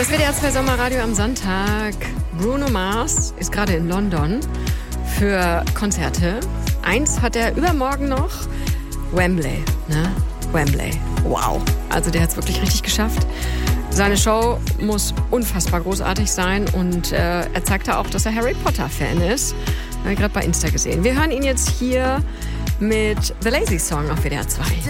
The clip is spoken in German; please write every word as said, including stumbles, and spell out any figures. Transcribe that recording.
Das W D R zwei Sommerradio am Sonntag. Bruno Mars ist gerade in London für Konzerte. Eins hat er übermorgen noch. Wembley, ne? Wembley. Wow. Also der hat es wirklich richtig geschafft. Seine Show muss unfassbar großartig sein und äh, er zeigte auch, dass er Harry Potter-Fan ist. Habe ich gerade bei Insta gesehen. Wir hören ihn jetzt hier mit The Lazy Song auf W D R zwei.